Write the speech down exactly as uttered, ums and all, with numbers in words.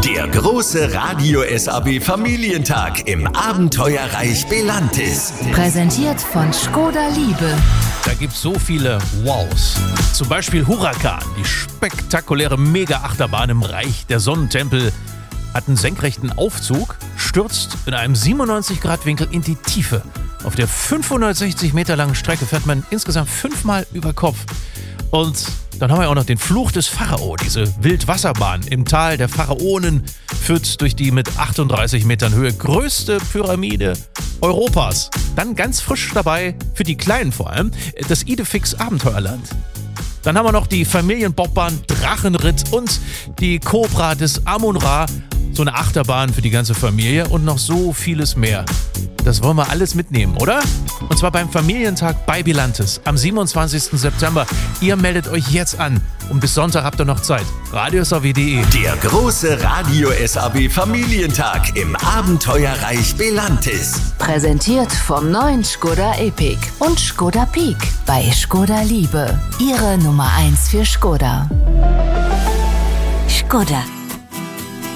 Der große Radio-S A B Familientag im Abenteuerreich Belantis. Präsentiert von Škoda Liebe. Da gibt's so viele Wows. Zum Beispiel Huracan, die spektakuläre Mega-Achterbahn im Reich der Sonnentempel, hat einen senkrechten Aufzug, stürzt in einem siebenundneunzig Grad Winkel in die Tiefe. Auf der fünfhundertsechzig Meter langen Strecke fährt man insgesamt fünfmal über Kopf. Und dann haben wir auch noch den Fluch des Pharao. Diese Wildwasserbahn im Tal der Pharaonen führt durch die mit achtunddreißig Metern Höhe größte Pyramide Europas. Dann ganz frisch dabei, für die Kleinen vor allem, das Idefix Abenteuerland. Dann haben wir noch die Familienbobbahn Drachenritt und die Cobra des Amun-Ra. So eine Achterbahn für die ganze Familie und noch so vieles mehr. Das wollen wir alles mitnehmen, oder? Und zwar beim Familientag bei Belantis am siebenundzwanzigsten September. Ihr meldet euch jetzt an und bis Sonntag habt ihr noch Zeit. radio s a b punkt d e. Der große Radio-S A B Familientag im Abenteuerreich Belantis. Präsentiert vom neuen Škoda Epiq und Škoda Peak bei Škoda Liebe. Ihre Nummer eins für Škoda. Škoda.